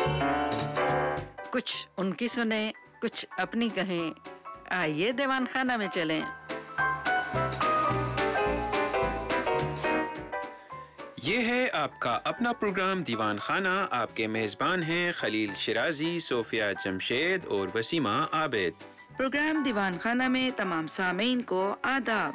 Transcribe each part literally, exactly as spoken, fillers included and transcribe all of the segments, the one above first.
کچھ ان کی سنیں، کچھ اپنی کہیں، آئیے دیوان خانہ میں چلیں۔ یہ ہے آپ کا اپنا پروگرام دیوان خانہ۔ آپ کے میزبان ہیں خلیل شرازی، صوفیہ جمشید اور وسیمہ عابد۔ پروگرام دیوان خانہ میں تمام سامعین کو آداب۔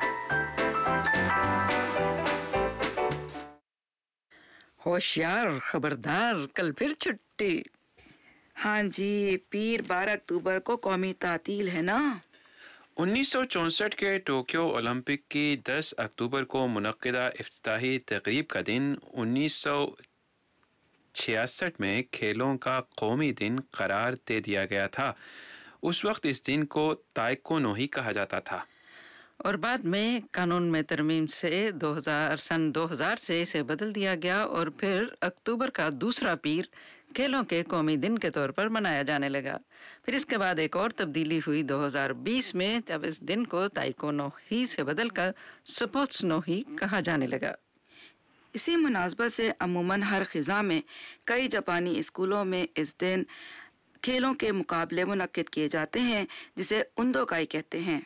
ہوشیار، خبردار، کل پھر چھٹی۔ ہاں جی، پیر بارہ اکتوبر کو قومی تعطیل ہے نا۔ انیس سو چونسٹھ کے ٹوکیو اولمپک کی دس اکتوبر کو منعقدہ افتتاحی تقریب کا دن انیس سو چھیاسٹھ میں کھیلوں کا قومی دن قرار دے دیا گیا تھا۔ اس وقت اس دن کو تائکو نو ہی کہا جاتا تھا، اور بعد میں قانون میں ترمیم سے دو ہزار سن دو ہزار سے اسے بدل دیا گیا، اور پھر اکتوبر کا دوسرا پیر کھیلوں کے قومی دن کے طور پر منایا جانے لگا۔ پھر اس کے بعد ایک اور تبدیلی ہوئی دو ہزار بیس میں، جب اس دن کو تائکو نو ہی سے بدل کر سپورٹس نو ہی کہا جانے لگا۔ اسی مناسبت سے عموماً ہر خزاں میں کئی جاپانی اسکولوں میں اس دن کھیلوں کے مقابلے منعقد کیے جاتے ہیں، جسے اوندو کائی کہتے ہیں۔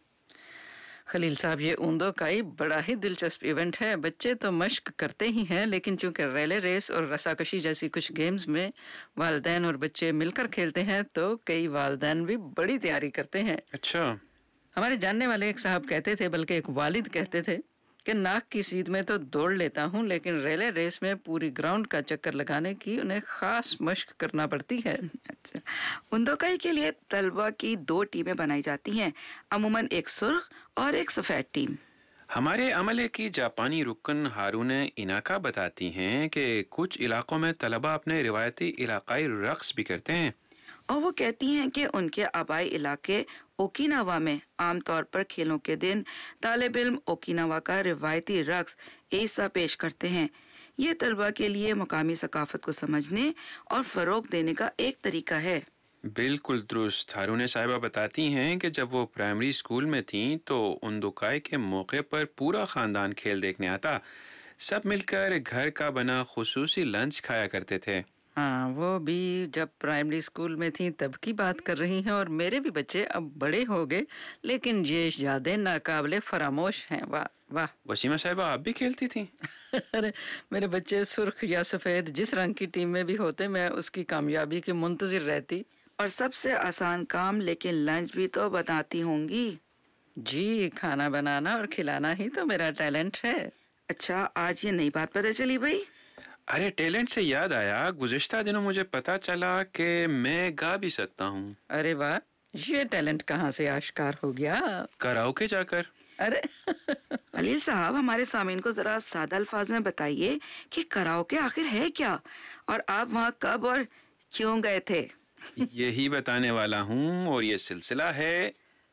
خلیل صاحب، یہ اوندو کائی بڑا ہی دلچسپ ایونٹ ہے۔ بچے تو مشق کرتے ہی ہیں، لیکن چونکہ ریلے ریس اور رساکشی جیسی کچھ گیمز میں والدین اور بچے مل کر کھیلتے ہیں، تو کئی والدین بھی بڑی تیاری کرتے ہیں۔ اچھا، ہمارے جاننے والے ایک صاحب کہتے تھے، بلکہ ایک والد کہتے تھے کہ ناک کی سیدھ میں تو دوڑ لیتا ہوں، لیکن ریلے ریس میں پوری گراؤنڈ کا چکر لگانے کی انہیں خاص مشق کرنا پڑتی ہے۔ اچھا، اوندو کائی کے لیے طلبہ کی دو ٹیمیں بنائی جاتی ہیں، عموماً ایک سرخ اور ایک سفید ٹیم۔ ہمارے عملے کی جاپانی رکن ہارون ایناکا بتاتی ہیں کہ کچھ علاقوں میں طلبہ اپنے روایتی علاقائی رقص بھی کرتے ہیں، اور وہ کہتی ہیں کہ ان کے آبائی علاقے اوکیناوا میں عام طور پر کھیلوں کے دن طالب علم اوکیناوا کا روایتی رقص ایسا پیش کرتے ہیں۔ یہ طلبہ کے لیے مقامی ثقافت کو سمجھنے اور فروغ دینے کا ایک طریقہ ہے۔ بالکل درست۔ ہارون صاحبہ بتاتی ہیں کہ جب وہ پرائمری اسکول میں تھیں تو اوندوکائی کے موقع پر پورا خاندان کھیل دیکھنے آتا، سب مل کر گھر کا بنا خصوصی لنچ کھایا کرتے تھے۔ ہاں، وہ بھی جب پرائمری اسکول میں تھیں تب کی بات کر رہی ہیں، اور میرے بھی بچے اب بڑے ہو گئے، لیکن یہ یادیں ناقابل فراموش ہیں۔ واہ واہ! وسیمہ صاحبہ، آپ بھی کھیلتی تھیں؟ ارے میرے بچے سرخ یا سفید جس رنگ کی ٹیم میں بھی ہوتے، میں اس کی کامیابی کی منتظر رہتی۔ اور سب سے آسان کام لیکن لنچ بھی تو بتاتی ہوں گی؟ جی، کھانا بنانا اور کھلانا ہی تو میرا ٹیلنٹ ہے۔ اچھا، آج یہ نئی بات پتہ چلی بھائی؟ ارے ٹیلنٹ سے یاد آیا، گزشتہ دنوں مجھے پتا چلا کہ میں گا بھی سکتا ہوں۔ ارے واہ، یہ ٹیلنٹ کہاں سے آشکار ہو گیا؟ کراوکے جا کر۔ ارے خلیل صاحب، ہمارے سامعین کو ذرا سادہ الفاظ میں بتائیے کہ کراوکے آخر ہے کیا، اور آپ وہاں کب اور کیوں گئے تھے؟ یہی بتانے والا ہوں، اور یہ سلسلہ ہے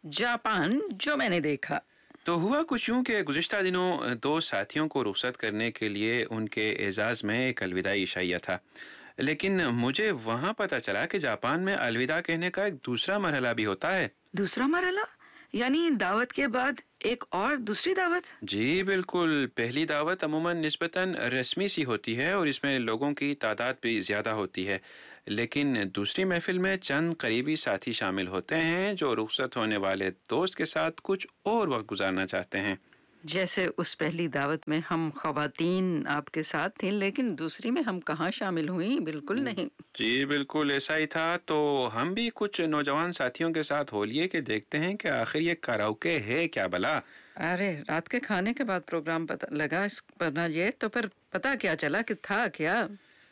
جاپان جو میں نے دیکھا۔ تو ہوا کچھ یوں کہ گزشتہ دنوں دو ساتھیوں کو رخصت کرنے کے لیے ان کے اعزاز میں ایک الوداعی عشائیہ تھا، لیکن مجھے وہاں پتہ چلا کہ جاپان میں الوداع کہنے کا ایک دوسرا مرحلہ بھی ہوتا ہے۔ دوسرا مرحلہ؟ یعنی دعوت کے بعد ایک اور دوسری دعوت؟ جی بالکل، پہلی دعوت عموماً نسبتاً رسمی سی ہوتی ہے اور اس میں لوگوں کی تعداد بھی زیادہ ہوتی ہے، لیکن دوسری محفل میں چند قریبی ساتھی شامل ہوتے ہیں جو رخصت ہونے والے دوست کے ساتھ کچھ اور وقت گزارنا چاہتے ہیں۔ جیسے اس پہلی دعوت میں ہم خواتین آپ کے ساتھ تھیں، لیکن دوسری میں ہم کہاں شامل ہوئیں؟ بالکل نہیں۔ جی بالکل ایسا ہی تھا، تو ہم بھی کچھ نوجوان ساتھیوں کے ساتھ ہو لیے کہ دیکھتے ہیں کہ آخر یہ کراوکے ہے کیا بلا۔ ارے رات کے کھانے کے بعد پروگرام پتہ لگا اس پر نہ، یہ تو پھر پتا کیا چلا کہ تھا کیا؟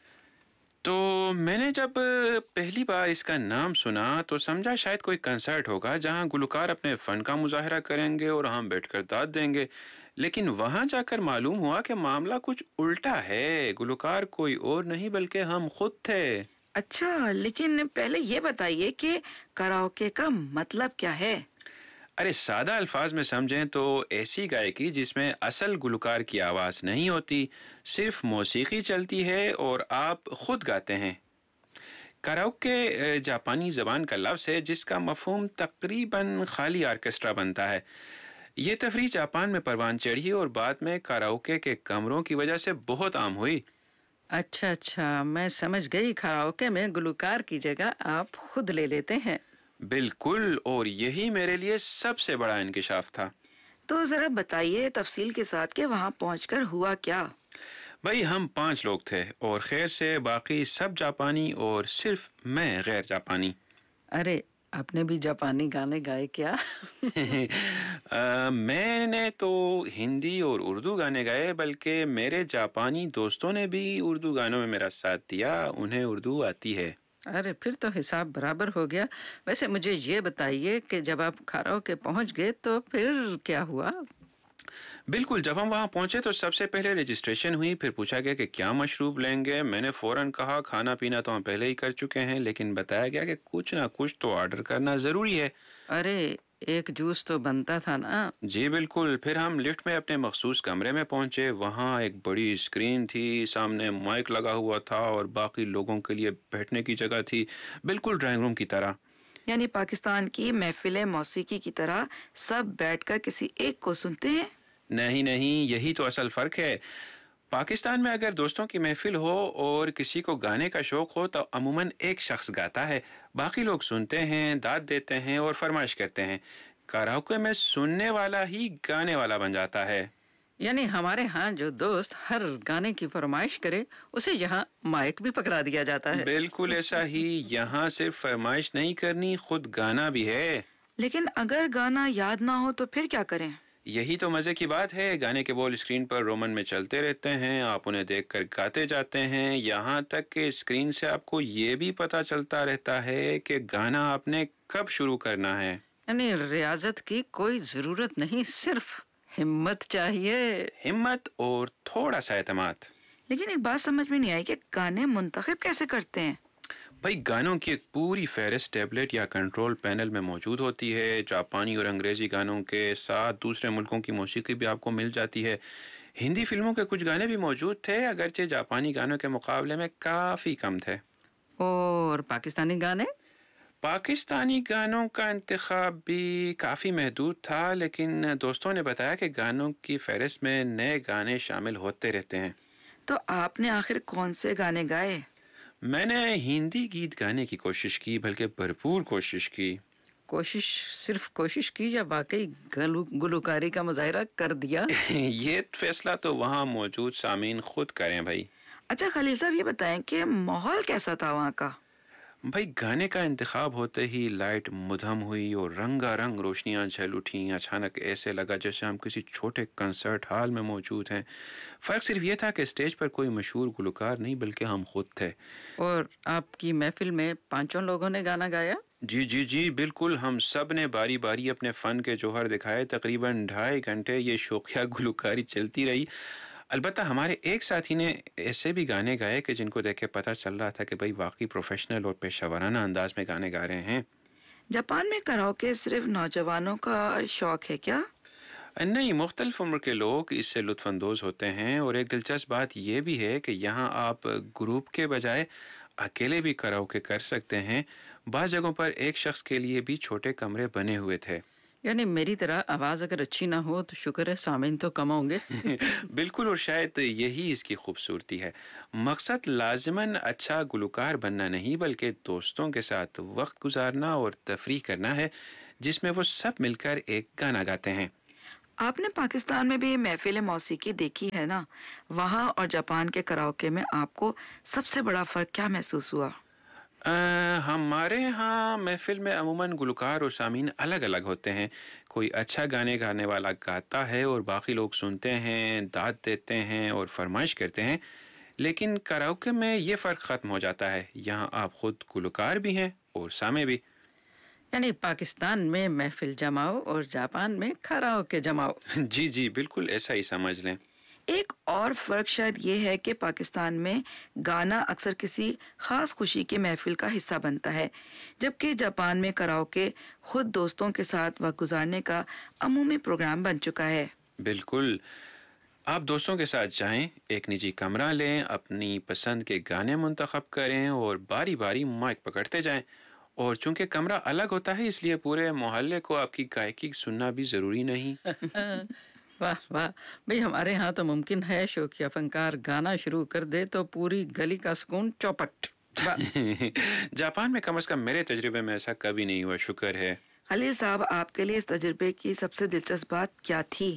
تو میں نے جب پہلی بار اس کا نام سنا تو سمجھا شاید کوئی کنسرٹ ہوگا جہاں گلوکار اپنے فن کا مظاہرہ کریں گے اور ہم بیٹھ کر داد دیں گے، لیکن وہاں جا کر معلوم ہوا کہ معاملہ کچھ الٹا ہے۔ گلوکار کوئی اور نہیں بلکہ ہم خود تھے۔ اچھا، لیکن پہلے یہ بتائیے کہ کراوکے کا مطلب کیا ہے؟ ارے سادہ الفاظ میں سمجھیں تو ایسی گائیکی جس میں اصل گلوکار کی آواز نہیں ہوتی، صرف موسیقی چلتی ہے اور آپ خود گاتے ہیں۔ کراوکے جاپانی زبان کا لفظ ہے جس کا مفہوم تقریباً خالی آرکیسٹرا بنتا ہے۔ یہ تفریح جاپان میں پروان چڑھی اور بعد میں کراوکے کے کمروں کی وجہ سے بہت عام ہوئی۔ اچھا اچھا، میں سمجھ گئی، کراوکے میں گلوکار کی جگہ آپ خود لے لیتے ہیں۔ بالکل، اور یہی میرے لیے سب سے بڑا انکشاف تھا۔ تو ذرا بتائیے تفصیل کے ساتھ کہ وہاں پہنچ کر ہوا کیا؟ بھائی ہم پانچ لوگ تھے اور خیر سے باقی سب جاپانی اور صرف میں غیر جاپانی۔ ارے، آپ نے بھی جاپانی گانے گائے کیا؟ آ، میں نے تو ہندی اور اردو گانے گائے، بلکہ میرے جاپانی دوستوں نے بھی اردو گانوں میں میرا ساتھ دیا، انہیں اردو آتی ہے۔ ارے پھر تو حساب برابر ہو گیا۔ ویسے مجھے یہ بتائیے کہ جب آپ کراوکے پہنچ گئے تو پھر کیا ہوا؟ بالکل، جب ہم وہاں پہنچے تو سب سے پہلے رجسٹریشن ہوئی، پھر پوچھا گیا کہ کیا مشروب لیں گے۔ میں نے فوراً کہا کھانا پینا تو ہم پہلے ہی کر چکے ہیں، لیکن بتایا گیا کہ کچھ نہ کچھ تو آرڈر کرنا ضروری ہے۔ ارے، ایک جوس تو بنتا تھا نا؟ جی بالکل، پھر ہم لفٹ میں اپنے مخصوص کمرے میں پہنچے، وہاں ایک بڑی اسکرین تھی، سامنے مائک لگا ہوا تھا اور باقی لوگوں کے لیے بیٹھنے کی جگہ تھی، بالکل ڈرائنگ روم کی طرح۔ یعنی پاکستان کی محفل موسیقی کی طرح سب بیٹھ کر کسی ایک کو سنتے ہیں؟ نہیں نہیں، یہی تو اصل فرق ہے۔ پاکستان میں اگر دوستوں کی محفل ہو اور کسی کو گانے کا شوق ہو تو عموماً ایک شخص گاتا ہے، باقی لوگ سنتے ہیں، داد دیتے ہیں اور فرمائش کرتے ہیں۔ کاراوکے میں سننے والا ہی گانے والا بن جاتا ہے۔ یعنی ہمارے ہاں جو دوست ہر گانے کی فرمائش کرے اسے یہاں مائک بھی پکڑا دیا جاتا ہے۔ بالکل ایسا ہی، یہاں صرف فرمائش نہیں کرنی، خود گانا بھی ہے۔ لیکن اگر گانا یاد نہ ہو تو پھر کیا کریں؟ یہی تو مزے کی بات ہے، گانے کے بول اسکرین پر رومن میں چلتے رہتے ہیں، آپ انہیں دیکھ کر گاتے جاتے ہیں، یہاں تک کہ اسکرین سے آپ کو یہ بھی پتا چلتا رہتا ہے کہ گانا آپ نے کب شروع کرنا ہے۔ یعنی ریاضت کی کوئی ضرورت نہیں، صرف ہمت چاہیے۔ ہمت اور تھوڑا سا اعتماد۔ لیکن ایک بات سمجھ میں نہیں آئی کہ گانے منتخب کیسے کرتے ہیں؟ بھائی گانوں کی ایک پوری فہرست ٹیبلٹ یا کنٹرول پینل میں موجود ہوتی ہے، جاپانی اور انگریزی گانوں کے ساتھ دوسرے ملکوں کی موسیقی بھی آپ کو مل جاتی ہے۔ ہندی فلموں کے کچھ گانے بھی موجود تھے، اگرچہ جاپانی گانوں کے مقابلے میں کافی کم تھے۔ اور پاکستانی گانے؟ پاکستانی گانوں کا انتخاب بھی کافی محدود تھا، لیکن دوستوں نے بتایا کہ گانوں کی فہرست میں نئے گانے شامل ہوتے رہتے ہیں۔ تو آپ نے آخر کون سے گانے گائے؟ میں نے ہندی گیت گانے کی کوشش کی، بلکہ بھرپور کوشش کی۔ کوشش صرف کوشش کی یا واقعی گلو گلوکاری کا مظاہرہ کر دیا؟ یہ فیصلہ تو وہاں موجود سامعین خود کریں بھائی۔ اچھا خلیل صاحب، یہ بتائیں کہ ماحول کیسا تھا وہاں کا؟ بھائی گانے کا انتخاب ہوتے ہی لائٹ مدھم ہوئی اور رنگا رنگ روشنیاں جھل اٹھیں، اچانک ایسے لگا جیسے ہم کسی چھوٹے کنسرٹ ہال میں موجود ہیں۔ فرق صرف یہ تھا کہ اسٹیج پر کوئی مشہور گلوکار نہیں بلکہ ہم خود تھے۔ اور آپ کی محفل میں پانچوں لوگوں نے گانا گایا؟ جی جی جی بالکل، ہم سب نے باری باری اپنے فن کے جوہر دکھائے، تقریباً ڈھائی گھنٹے یہ شوقیہ گلوکاری چلتی رہی۔ البتہ ہمارے ایک ساتھی نے ایسے بھی گانے گائے کہ جن کو دیکھ کے پتہ چل رہا تھا کہ بھئی واقعی پروفیشنل اور پیشہ ورانہ انداز میں گانے گا رہے ہیں۔ جاپان میں کراوکے صرف نوجوانوں کا شوق ہے کیا؟ نہیں، مختلف عمر کے لوگ اس سے لطف اندوز ہوتے ہیں، اور ایک دلچسپ بات یہ بھی ہے کہ یہاں آپ گروپ کے بجائے اکیلے بھی کراوکے کر سکتے ہیں۔ بعض جگہوں پر ایک شخص کے لیے بھی چھوٹے کمرے بنے ہوئے تھے۔ یعنی میری طرح آواز اگر اچھی نہ ہو تو شکر ہے سامعین تو کم ہوں گے۔ بالکل، اور شاید یہی اس کی خوبصورتی ہے۔ مقصد لازماً اچھا گلوکار بننا نہیں بلکہ دوستوں کے ساتھ وقت گزارنا اور تفریح کرنا ہے، جس میں وہ سب مل کر ایک گانا گاتے ہیں۔ آپ نے پاکستان میں بھی محفل موسیقی دیکھی ہے نا؟ وہاں اور جاپان کے کراوکے میں آپ کو سب سے بڑا فرق کیا محسوس ہوا؟ آ, ہمارے ہاں محفل میں عموماً گلوکار اور سامعین الگ الگ ہوتے ہیں۔ کوئی اچھا گانے گانے والا گاتا ہے اور باقی لوگ سنتے ہیں، داد دیتے ہیں اور فرمائش کرتے ہیں، لیکن کراوکے میں یہ فرق ختم ہو جاتا ہے، یہاں آپ خود گلوکار بھی ہیں اور سامع بھی۔ یعنی پاکستان میں محفل جماؤ اور جاپان میں کراوکے جماؤ۔ جی جی بالکل ایسا ہی سمجھ لیں۔ ایک اور فرق شاید یہ ہے کہ پاکستان میں گانا اکثر کسی خاص خوشی کے محفل کا حصہ بنتا ہے، جبکہ جاپان میں کراوکے خود دوستوں کے ساتھ وقت گزارنے کا عمومی پروگرام بن چکا ہے۔ بالکل، آپ دوستوں کے ساتھ جائیں، ایک نجی کمرہ لیں، اپنی پسند کے گانے منتخب کریں اور باری باری مائک پکڑتے جائیں، اور چونکہ کمرہ الگ ہوتا ہے اس لیے پورے محلے کو آپ کی گائیکی سننا بھی ضروری نہیں۔ वाह वाह। भाई हमारे यहाँ तो मुमकिन है शौकिया फनकार गाना शुरू कर दे तो पूरी गली का सुकून चौपट। वाह। जापान में कम से कम मेरे तजुर्बे में ऐसा कभी नहीं हुआ, शुक्र है। खलील साहब, आपके लिए इस तजुर्बे की सबसे दिलचस्प बात क्या थी?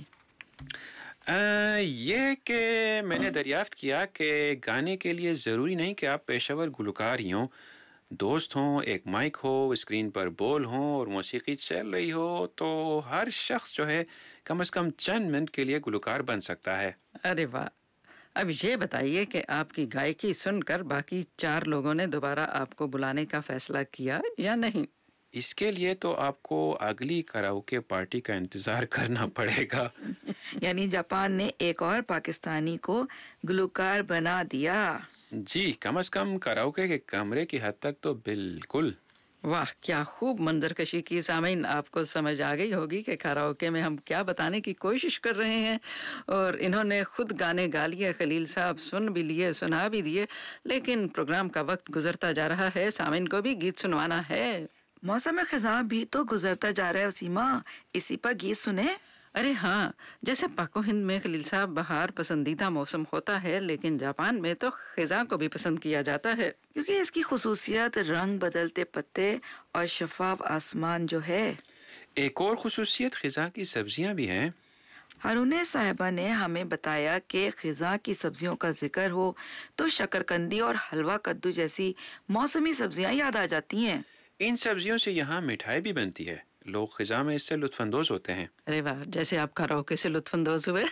आ, ये कि मैंने दरियाफ्त किया कि गाने के लिए ज़रूरी नहीं कि आप पेशेवर गुलकार ही हों। दोस्त हों, एक माइक हो, स्क्रीन पर बोल हों और मौसीकी चल रही हो, तो हर शख्स जो है कम से कम चंद मिनट के लिए गुलकार बन सकता है। अरे वाह। अब ये बताइए कि आपकी गायकी सुनकर बाकी चार लोगों ने दोबारा आपको बुलाने का फैसला किया या नहीं? इसके लिए तो आपको अगली कराओके पार्टी का इंतजार करना पड़ेगा। यानी जापान ने एक और पाकिस्तानी को गुलकार बना दिया। जी, कम से कम कराओके के कमरे की हद तक तो बिल्कुल। वाह, क्या खूब मंजरकशी की। सामीन, आपको समझ आ गई होगी कि कराओके में हम क्या बताने की कोशिश कर रहे हैं। और इन्होंने खुद गाने गा लिए, खलील साहब सुन भी लिए, सुना भी दिए, लेकिन प्रोग्राम का वक्त गुजरता जा रहा है। सामीन को भी गीत सुनवाना है। मौसम खिजां भी तो गुजरता जा रहा है वसीमा, इसी पर गीत सुने। अरे हाँ, जैसे पाको हिंद में खलील साहब बहार पसंदीदा मौसम होता है, लेकिन जापान में तो खिजा को भी पसंद किया जाता है, क्योंकि इसकी खुसूसियत रंग बदलते पत्ते और शफाफ आसमान जो है। एक और खुसूसियत खिजा की सब्जियां भी हैं। हारूने साहिबा ने हमें बताया कि खिजा की सब्जियों का जिक्र हो तो शकरकंदी और हलवा कद्दू जैसी मौसमी सब्जियां याद आ जाती हैं। इन सब्जियों से यहाँ मिठाई भी बनती है, लोग खिजा में इससे लुत्फानंदोज होते हैं। अरे वाह, जैसे आप कराओके से लुत्फानंदोज हुए।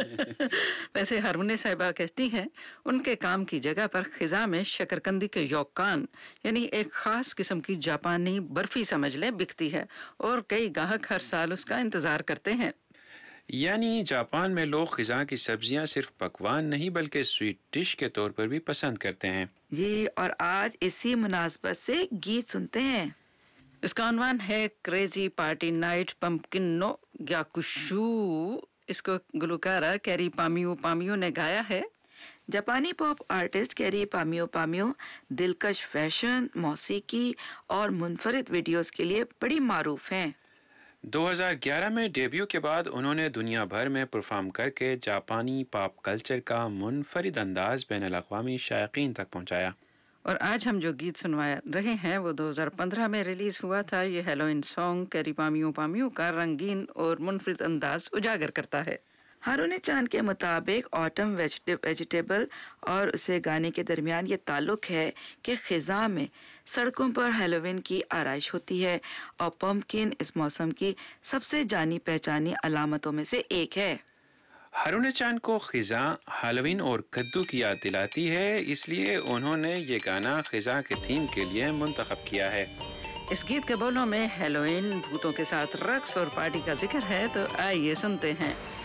वैसे हारूने साहिबा कहती हैं उनके काम की जगह पर खिजा में शकरकंदी के यौकान यानी एक खास किस्म की जापानी बर्फी समझ ले बिकती है और कई ग्राहक हर साल उसका इंतजार करते हैं। यानी जापान में लोग खिजा की सब्जियां सिर्फ पकवान नहीं बल्कि स्वीट डिश के तौर पर भी पसंद करते हैं। जी, और आज इसी मुनासबत से गीत सुनते हैं। इसका उन्वान है crazy party night pumpkin no ग्याकुशु। इसको गुलकारा कैरी पामियो पामियो ने गाया है। जापानी पॉप आर्टिस्ट कैरी पामियो पामियो दिलकश फैशन, मौसीकी और मुनफरिद वीडियोस के लिए बड़ी मारूफ हैं। दो हज़ार ग्यारह में डेब्यू के बाद उन्होंने दुनिया भर में परफॉर्म करके जापानी पॉप कल्चर का मुनफरिद अंदाज बैनुल-अक़वामी शायकीन तक पहुंचाया। और आज हम जो गीत सुनवा रहे हैं वो दो हज़ार पंद्रह में रिलीज हुआ था। ये हेलोइन सॉन्ग कैरी पामियो पामियो का रंगीन और मुनफरिद अंदाज उजागर करता है। हारूने चांद के मुताबिक ऑटम वेजिटेबल और उसे गाने के दरमियान ये ताल्लुक है कि खिजा में सड़कों पर हैलोवीन की आराइश होती है और पंपकिन इस मौसम की सबसे जानी पहचानी अलामतों में से एक है। हारूने चांद को खिजा, हैलोवीन और कद्दू की याद दिलाती है, इसलिए उन्होंने ये गाना खिजा के थीम के लिए मुंतखब किया है। इस गीत के बोलों में हैलोवीन, भूतों के साथ रक्स और पार्टी का जिक्र है, तो आइए सुनते हैं।